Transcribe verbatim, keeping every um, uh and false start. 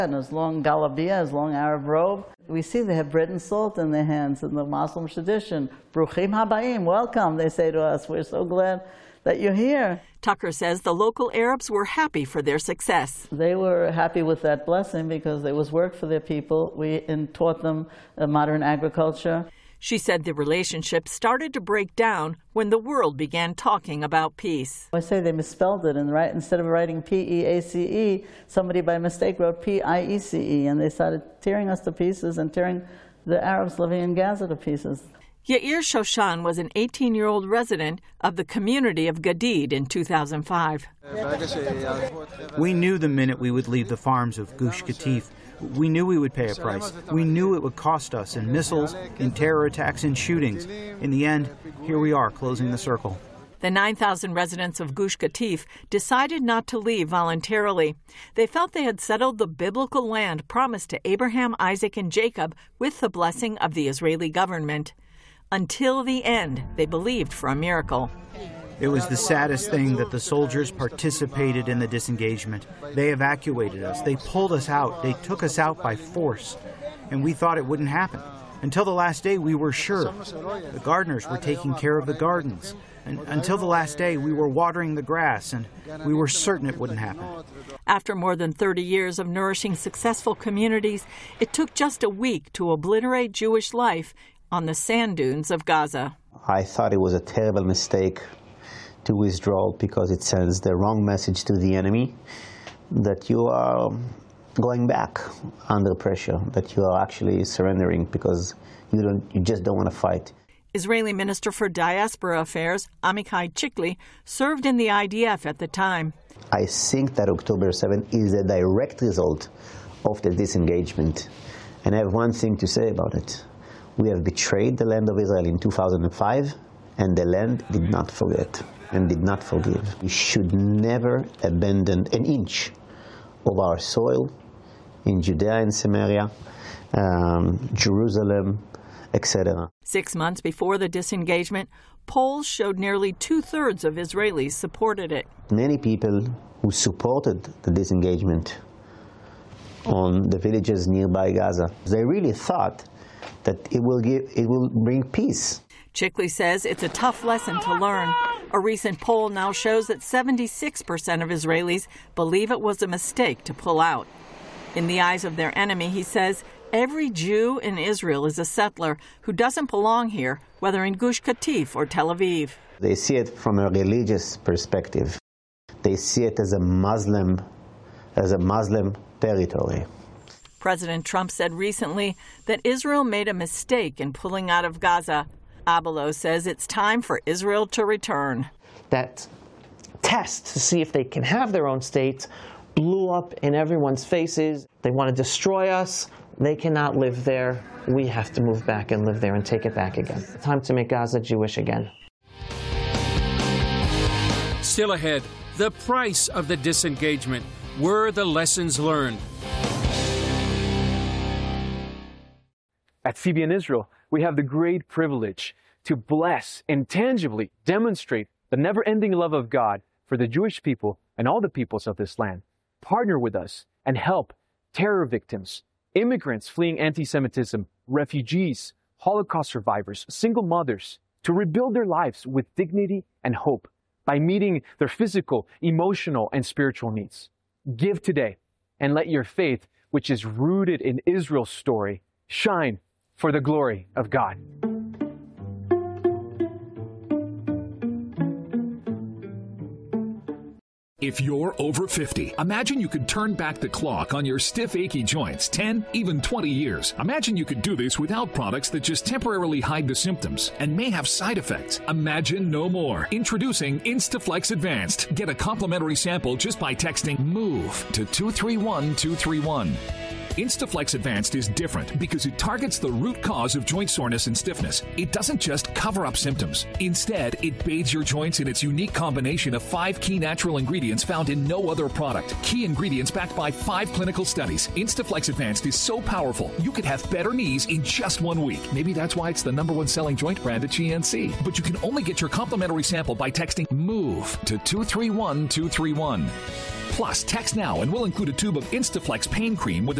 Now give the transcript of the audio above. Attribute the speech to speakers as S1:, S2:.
S1: and his long galabia, his long Arab robe. We see they have bread and salt in their hands in the Muslim tradition. Bruchim habayim, welcome, they say to us. We're so glad that you're here.
S2: Tucker says the local Arabs were happy for their success.
S1: They were happy with that blessing because there was work for their people. We and taught them uh, modern agriculture.
S2: She said the relationship started to break down when the world began talking about peace.
S1: I say they misspelled it, and right, instead of writing P E A C E, somebody by mistake wrote P I E C E, and they started tearing us to pieces and tearing the Arabs living in Gaza to pieces.
S2: Yair Shoshan was an eighteen-year-old resident of the community of Gadid in two thousand five.
S3: We knew the minute we would leave the farms of Gush Katif, we knew we would pay a price. We knew it would cost us in missiles, in terror attacks, and shootings. In the end, here we are, closing the circle.
S2: The nine thousand residents of Gush Katif decided not to leave voluntarily. They felt they had settled the biblical land promised to Abraham, Isaac, and Jacob with the blessing of the Israeli government. Until the end, they believed for a miracle.
S3: It was the saddest thing that the soldiers participated in the disengagement. They evacuated us. They pulled us out. They took us out by force. And we thought it wouldn't happen. Until the last day, we were sure. The gardeners were taking care of the gardens. And until the last day, we were watering the grass, and we were certain it wouldn't happen.
S2: After more than thirty years of nourishing successful communities, it took just a week to obliterate Jewish life on the sand dunes of Gaza.
S4: I thought it was a terrible mistake to withdraw because it sends the wrong message to the enemy that you are going back under pressure, that you are actually surrendering because you don't, you just don't want to fight.
S2: Israeli Minister for Diaspora Affairs, Amichai Chikli, served in the I D F at the time.
S4: I think that October seventh is a direct result of the disengagement. And I have one thing to say about it. We have betrayed the land of Israel in two thousand five, and the land did not forget and did not forgive. We should never abandon an inch of our soil in Judea and Samaria, um, Jerusalem, et cetera.
S2: Six months before the disengagement, polls showed nearly two-thirds of Israelis supported it.
S4: Many people who supported the disengagement on the villages nearby Gaza, they really thought that it will give, it will bring peace.
S2: Chikli says it's a tough lesson to learn. A recent poll now shows that seventy-six percent of Israelis believe it was a mistake to pull out. In the eyes of their enemy, he says, every Jew in Israel is a settler who doesn't belong here, whether in Gush Katif or Tel Aviv.
S4: They see it from a religious perspective. They see it as a Muslim, as a Muslim territory.
S2: President Trump said recently that Israel made a mistake in pulling out of Gaza. Abelo says it's time for Israel to return.
S5: That test to see if they can have their own state blew up in everyone's faces. They want to destroy us. They cannot live there. We have to move back and live there and take it back again. Time to make Gaza Jewish again.
S6: Still ahead, the price of the disengagement. Were the lessons learned?
S7: At C B N Israel, we have the great privilege to bless and tangibly demonstrate the never-ending love of God for the Jewish people and all the peoples of this land. Partner with us and help terror victims, immigrants fleeing anti-Semitism, refugees, Holocaust survivors, single mothers, to rebuild their lives with dignity and hope by meeting their physical, emotional, and spiritual needs. Give today and let your faith, which is rooted in Israel's story, shine for the glory of God.
S8: If you're over fifty, imagine you could turn back the clock on your stiff, achy joints ten, even twenty years. Imagine you could do this without products that just temporarily hide the symptoms and may have side effects. Imagine no more. Introducing Instaflex Advanced. Get a complimentary sample just by texting MOVE to two three one two three one. Instaflex Advanced is different because it targets the root cause of joint soreness and stiffness. It doesn't just cover up symptoms. Instead, it bathes your joints in its unique combination of five key natural ingredients found in no other product. Key ingredients backed by five clinical studies. Instaflex Advanced is so powerful, you could have better knees in just one week. Maybe that's why it's the number one selling joint brand at G N C. But you can only get your complimentary sample by texting MOVE to two three one two three one. Plus, text now and we'll include a tube of Instaflex pain cream with